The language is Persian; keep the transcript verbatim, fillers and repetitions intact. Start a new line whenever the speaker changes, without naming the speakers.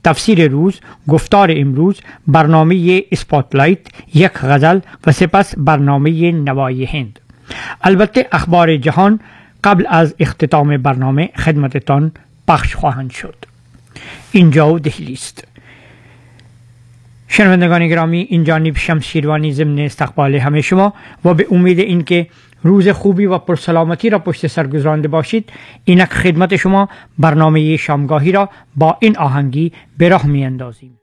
تفسیر روز، گفتار امروز، برنامه اسپاتلایت، یک غزل و سپس برنامه نوای هند. البته اخبار جهان قبل از اختتام برنامه خدمتتان پخش خواهند شد. اینجا و دهلی است. شنوندگان گرامی، این جانب شمس شیروانی ضمن استقبال همه شما و به امید اینکه روز خوبی و پرسلامتی را پشت سر گذرانده باشید، اینک خدمت شما برنامه شامگاهی را با این آهنگی به راه می اندازیم.